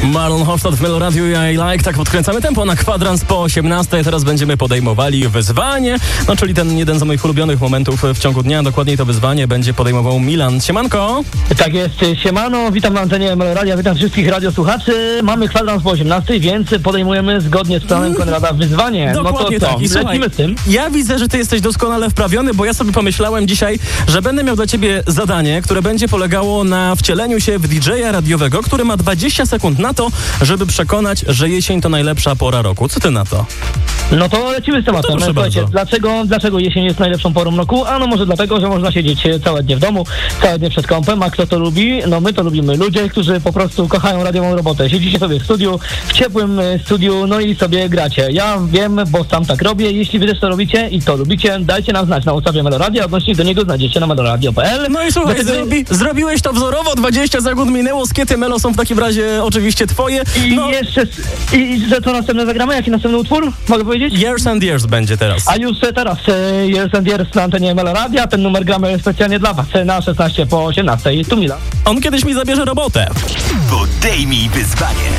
Marlon Hofstad w Melo Radio I Like. Tak podkręcamy tempo na kwadrans po 18. Teraz będziemy podejmowali wyzwanie, czyli ten jeden z moich ulubionych momentów w ciągu dnia. Dokładniej to wyzwanie będzie podejmował Milan. Siemanko! Tak jest, siemano, witam na antenie Melo Radia, witam wszystkich radiosłuchaczy. Mamy kwadrans po 18, więc podejmujemy zgodnie z planem Konrada wyzwanie. Dokładnie no to tak. I słuchaj, lecimy z tym. ja widzę, że ty jesteś doskonale wprawiony, bo ja sobie pomyślałem dzisiaj, że będę miał dla ciebie zadanie, które będzie polegało na wcieleniu się w DJ-a radiowego, który ma 20 sekund na to, żeby przekonać, że jesień to najlepsza pora roku. Co ty na to? No to lecimy z tematem. Słuchajcie, dlaczego jesień jest najlepszą porą roku? Ano może dlatego, że można siedzieć całe dnie w domu, całe dnie przed kąpem, a kto to lubi? No my to lubimy. Ludzie, którzy po prostu kochają radiową robotę. Siedzicie sobie w studiu, w ciepłym studiu, no i sobie gracie. Ja wiem, bo sam tak robię. Jeśli wy też to robicie i to lubicie, dajcie nam znać na ustawie Melo Radia, odnośnik do niego znajdziecie na meloradio.pl. No i słuchaj, zrobiłeś to wzorowo, 20 sekund minęło, skiety Melo są w takim razie oczywiście twoje. I że to następne zagramy? Jaki następny utwór? Mogę powiedzieć? Years and Years będzie teraz. A już teraz Years and Years na antenie Melo Radia. Ten numer gramy specjalnie dla was na 16 po 18. Tu Milan. On kiedyś mi zabierze robotę. Podejmij wyzwanie.